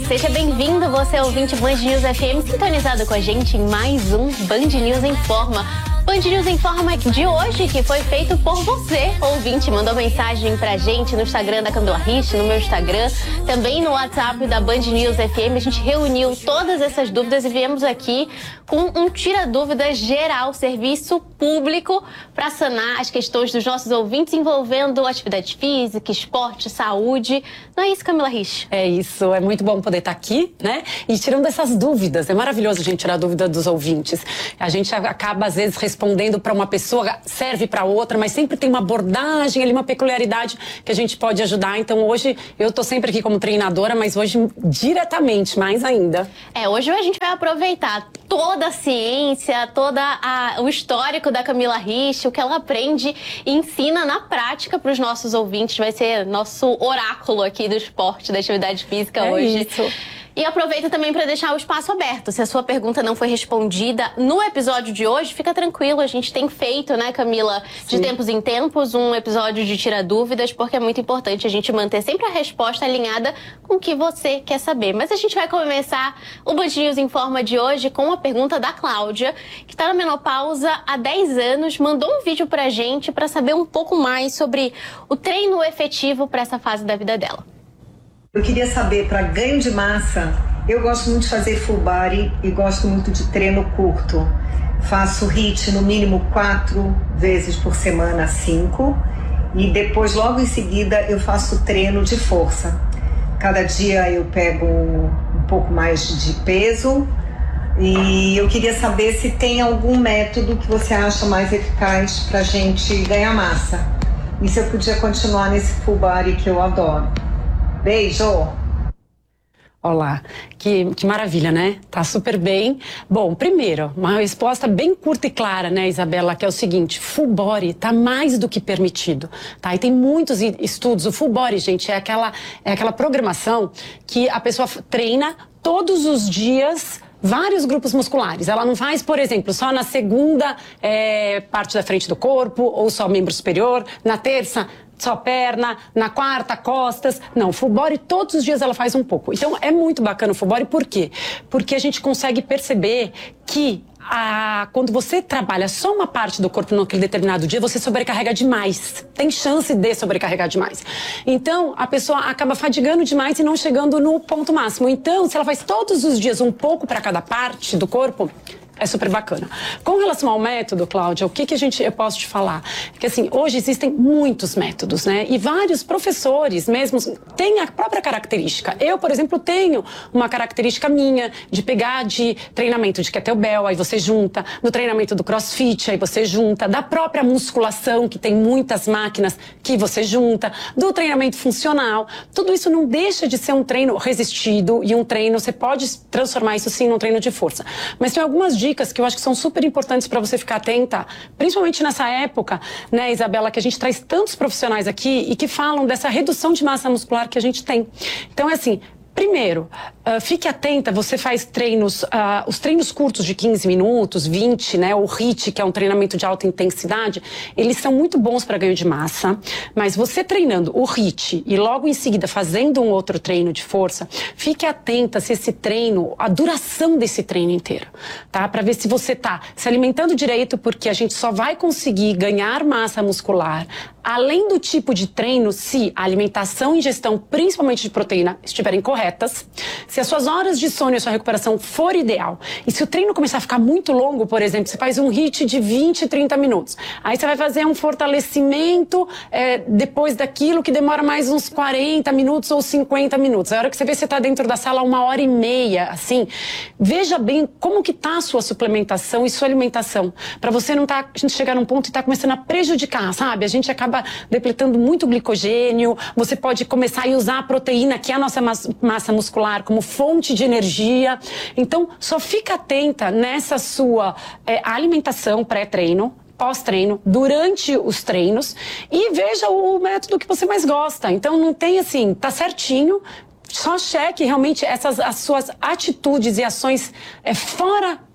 Seja bem-vindo, você ouvinte Band News FM, sintonizado com a gente em mais um Band News Informa. Band News Informa de hoje, que foi feito por você, ouvinte. Mandou mensagem pra gente no Instagram da Camila Rich, no meu Instagram, também no WhatsApp da Band News FM. A gente reuniu todas essas dúvidas e viemos aqui com um tira-dúvidas geral, serviço público, para sanar as questões dos nossos ouvintes envolvendo atividade física, esporte, saúde. Não é isso, Camila Rich? É isso, é muito bom poder estar aqui, né? E tirando essas dúvidas. É maravilhoso a gente tirar a dúvida dos ouvintes. A gente acaba, às vezes, respondendo para uma pessoa, serve para outra, mas sempre tem uma abordagem ali, uma peculiaridade que a gente pode ajudar. Então hoje eu tô sempre aqui como treinadora, mas hoje diretamente, mais ainda. Hoje a gente vai aproveitar toda a ciência, o histórico da Camila Rich, o que ela aprende e ensina na prática para os nossos ouvintes. Vai ser nosso oráculo aqui do esporte, da atividade física hoje. Isso. E aproveita também para deixar o espaço aberto. Se a sua pergunta não foi respondida no episódio de hoje, fica tranquilo. A gente tem feito, né, Camila, de tempos em tempos, um episódio de Tira Dúvidas, porque é muito importante a gente manter sempre a resposta alinhada com o que você quer saber. Mas a gente vai começar o Band News Informa de hoje com a pergunta da Cláudia, que está na menopausa há 10 anos, mandou um vídeo pra gente para saber um pouco mais sobre o treino efetivo para essa fase da vida dela. Eu queria saber, para ganho de massa, eu gosto muito de fazer full body e gosto muito de treino curto. Faço HIIT no mínimo 4 vezes por semana, 5. E depois, logo em seguida, eu faço treino de força. Cada dia eu pego um pouco mais de peso. E eu queria saber se tem algum método que você acha mais eficaz para a gente ganhar massa. E se eu podia continuar nesse full body que eu adoro. Beijo! Olá, que maravilha, né? Tá super bem. Bom, primeiro, uma resposta bem curta e clara, né, Isabela, que é o seguinte: full body tá mais do que permitido, tá? E tem muitos estudos. O full body, gente, é aquela programação que a pessoa treina todos os dias vários grupos musculares. Ela não faz, por exemplo, só na segunda parte da frente do corpo, ou só membro superior, na terça só perna, na quarta, costas. Não, full body todos os dias ela faz um pouco. Então é muito bacana o full body, por quê? Porque a gente consegue perceber que quando você trabalha só uma parte do corpo naquele determinado dia, você sobrecarrega demais. Tem chance de sobrecarregar demais. Então, a pessoa acaba fadigando demais e não chegando no ponto máximo. Então, se ela faz todos os dias um pouco para cada parte do corpo, é super bacana. Com relação ao método, Cláudia, o que eu posso te falar? Porque assim, hoje existem muitos métodos, né? E vários professores mesmo têm a própria característica. Eu, por exemplo, tenho uma característica minha de pegar de treinamento de kettlebell, aí você junta, no treinamento do crossfit, aí você junta, da própria musculação, que tem muitas máquinas que você junta, do treinamento funcional. Tudo isso não deixa de ser um treino resistido e um treino, você pode transformar isso sim num treino de força. Mas tem algumas dicas que eu acho que são super importantes para você ficar atenta, principalmente nessa época, né, Isabela, que a gente traz tantos profissionais aqui e que falam dessa redução de massa muscular que a gente tem. Então, é assim, primeiro, fique atenta, você faz treinos, os treinos curtos de 15 minutos, 20, né, o HIIT, que é um treinamento de alta intensidade, eles são muito bons para ganho de massa, mas você treinando o HIIT e logo em seguida fazendo um outro treino de força, fique atenta se esse treino, a duração desse treino inteiro, tá? Para ver se você tá se alimentando direito, porque a gente só vai conseguir ganhar massa muscular, além do tipo de treino, se a alimentação e ingestão, principalmente de proteína, estiverem corretas, se as suas horas de sono e a sua recuperação for ideal, e se o treino começar a ficar muito longo, por exemplo, você faz um HIIT de 20, 30 minutos, aí você vai fazer um fortalecimento depois daquilo que demora mais uns 40 minutos ou 50 minutos. A hora que você vê, você está dentro da sala 1h30, assim, veja bem como que tá a sua suplementação e sua alimentação, para você não chegar num ponto e tá começando a prejudicar, sabe? A gente acaba depletando muito glicogênio, você pode começar a usar a proteína, que é a nossa massa muscular, como fonte de energia. Então, só fica atenta nessa sua alimentação pré-treino, pós-treino, durante os treinos, e veja o método que você mais gosta. Então, não tem assim, tá certinho, só cheque realmente as suas atitudes e ações fora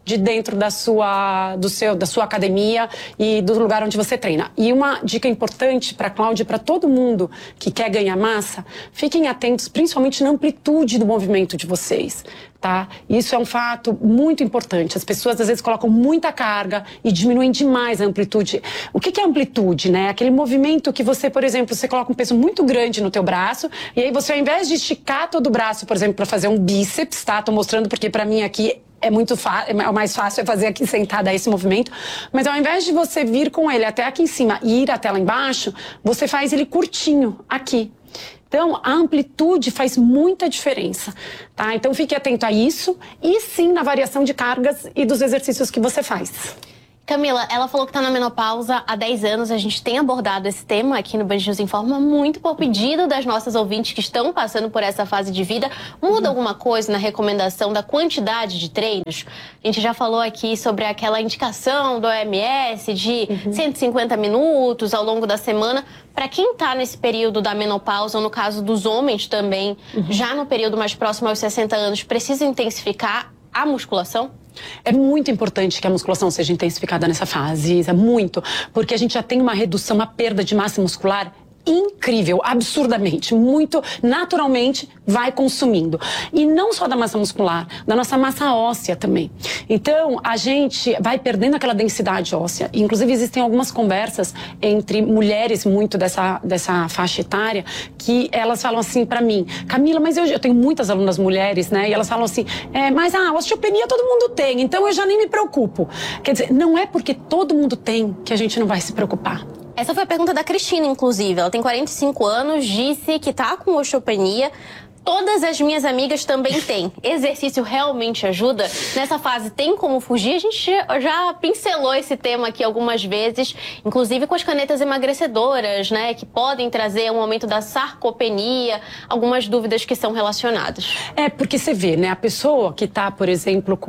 de dentro da sua academia e do lugar onde você treina. E uma dica importante para a Cláudia e para todo mundo que quer ganhar massa, fiquem atentos principalmente na amplitude do movimento de vocês. Tá? Isso é um fato muito importante. As pessoas às vezes colocam muita carga e diminuem demais a amplitude. O que é amplitude, né? Aquele movimento que você, por exemplo, você coloca um peso muito grande no teu braço e aí você, ao invés de esticar todo o braço, por exemplo, para fazer um bíceps, tá? Tô mostrando porque para mim aqui é muito fácil, o mais fácil é fazer aqui sentada esse movimento, mas ao invés de você vir com ele até aqui em cima e ir até lá embaixo, você faz ele curtinho aqui. Então, a amplitude faz muita diferença, tá? Então, fique atento a isso e sim na variação de cargas e dos exercícios que você faz. Camila, ela falou que está na menopausa há 10 anos. A gente tem abordado esse tema aqui no Band News Informa muito por pedido das nossas ouvintes que estão passando por essa fase de vida. Muda alguma coisa na recomendação da quantidade de treinos? A gente já falou aqui sobre aquela indicação do OMS de 150 minutos ao longo da semana. Para quem está nesse período da menopausa, ou no caso dos homens também, já no período mais próximo aos 60 anos, precisa intensificar a musculação? É muito importante que a musculação seja intensificada nessa fase, Isa, muito, porque a gente já tem uma redução, uma perda de massa muscular incrível, absurdamente, muito naturalmente vai consumindo. E não só da massa muscular, da nossa massa óssea também. Então, a gente vai perdendo aquela densidade óssea. Inclusive, existem algumas conversas entre mulheres muito dessa faixa etária que elas falam assim pra mim, Camila, mas eu tenho muitas alunas mulheres, né? E elas falam assim, mas a osteopenia todo mundo tem, então eu já nem me preocupo. Quer dizer, não é porque todo mundo tem que a gente não vai se preocupar. Essa foi a pergunta da Cristina, inclusive. Ela tem 45 anos, disse que tá com osteopenia. Todas as minhas amigas também têm. Exercício realmente ajuda? Nessa fase tem como fugir? A gente já pincelou esse tema aqui algumas vezes, inclusive com as canetas emagrecedoras, né? Que podem trazer um aumento da sarcopenia, algumas dúvidas que são relacionadas. Porque você vê, né? A pessoa que tá, por exemplo,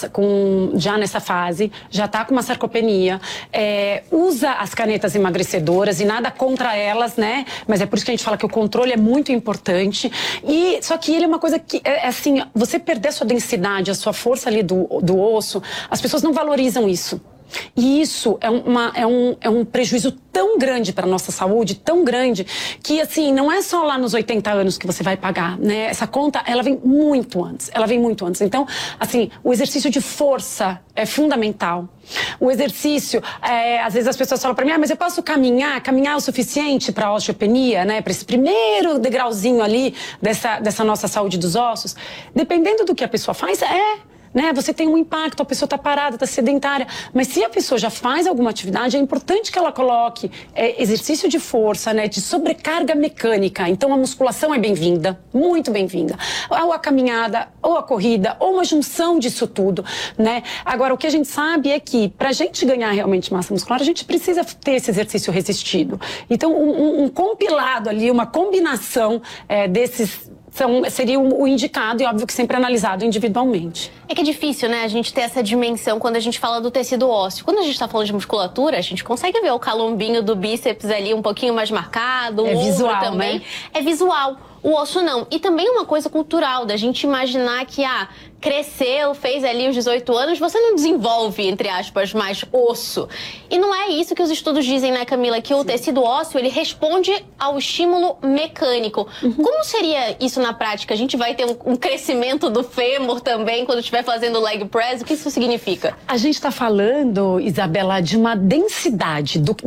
já nessa fase, já tá com uma sarcopenia, usa as canetas emagrecedoras e nada contra elas, né? Mas é por isso que a gente fala que o controle é muito importante. Só que ele é uma coisa que, assim, você perder a sua densidade, a sua força ali do osso, as pessoas não valorizam isso. E isso é um prejuízo tão grande para a nossa saúde, tão grande, que assim, não é só lá nos 80 anos que você vai pagar, né? Essa conta, ela vem muito antes, Então, assim, o exercício de força é fundamental. O exercício, às vezes as pessoas falam para mim, mas eu posso caminhar é o suficiente para a osteopenia, né? Para esse primeiro degrauzinho ali dessa nossa saúde dos ossos. Dependendo do que a pessoa faz, né? Você tem um impacto, a pessoa está parada, está sedentária. Mas se a pessoa já faz alguma atividade, é importante que ela coloque exercício de força, né? De sobrecarga mecânica. Então a musculação é bem-vinda, muito bem-vinda. Ou a caminhada, ou a corrida, ou uma junção disso tudo, né? Agora, o que a gente sabe é que para a gente ganhar realmente massa muscular, a gente precisa ter esse exercício resistido. Então, um compilado ali, uma combinação desses seria o indicado e óbvio que sempre analisado individualmente. É que é difícil, né, a gente ter essa dimensão quando a gente fala do tecido ósseo. Quando a gente tá falando de musculatura, a gente consegue ver o calombinho do bíceps ali um pouquinho mais marcado, o ombro visual, também. Né? É visual. O osso não. E também uma coisa cultural, da gente imaginar que, cresceu, fez ali os 18 anos, você não desenvolve, entre aspas, mais osso. E não é isso que os estudos dizem, né, Camila? Que o tecido ósseo, ele responde ao estímulo mecânico. Como seria isso na prática? A gente vai ter um crescimento do fêmur também quando estiver fazendo leg press? O que isso significa? A gente está falando, Isabela, de uma densidade, do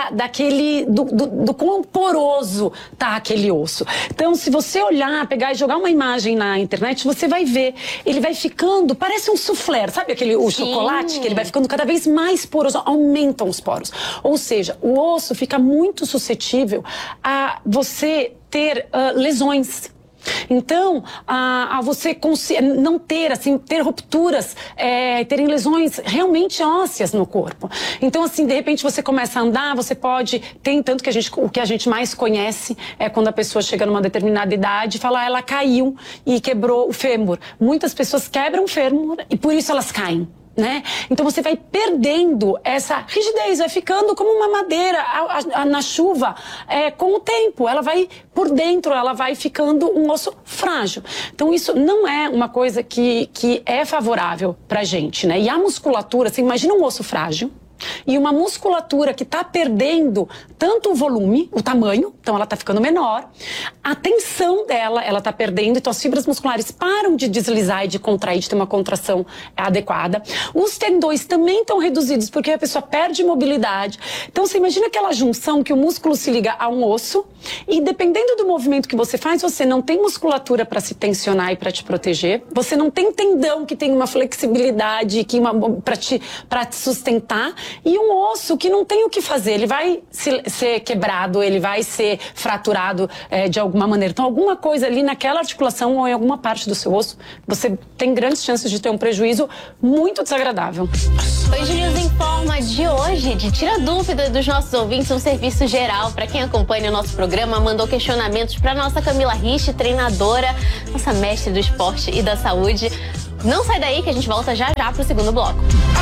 quão poroso tá aquele osso. Então, se você olhar, pegar e jogar uma imagem na internet, você vai ver. Ele vai ficando, parece um soufflé, sabe o chocolate? Que ele vai ficando cada vez mais poroso, aumentam os poros. Ou seja, o osso fica muito suscetível a você ter lesões. Então, a você não ter, ter rupturas, terem lesões realmente ósseas no corpo. Então, assim, de repente você começa a andar, você pode... Tanto que o que a gente mais conhece é quando a pessoa chega numa determinada idade e fala, ela caiu e quebrou o fêmur. Muitas pessoas quebram o fêmur e por isso elas caem. né? Então você vai perdendo essa rigidez, vai ficando como uma madeira na chuva, com o tempo. Ela vai, por dentro, ela vai ficando um osso frágil. Então isso não é uma coisa que é favorável pra gente, né? E a musculatura, você imagina um osso frágil, e uma musculatura que está perdendo tanto o volume, o tamanho, então ela está ficando menor, a tensão dela, ela está perdendo, então as fibras musculares param de deslizar e de contrair, de ter uma contração adequada. Os tendões também estão reduzidos, porque a pessoa perde mobilidade. Então você imagina aquela junção que o músculo se liga a um osso, e dependendo do movimento que você faz, você não tem musculatura para se tensionar e para te proteger, você não tem tendão que tem uma flexibilidade para te sustentar, e um osso que não tem o que fazer, ele vai ser quebrado, ele vai ser fraturado de alguma maneira. Então alguma coisa ali naquela articulação ou em alguma parte do seu osso, você tem grandes chances de ter um prejuízo muito desagradável. Band News Informa de hoje, de tira dúvida dos nossos ouvintes, um serviço geral para quem acompanha o nosso programa, mandou questionamentos para nossa Camila Rich, treinadora, nossa mestre do esporte e da saúde. Não sai daí que a gente volta já já pro segundo bloco.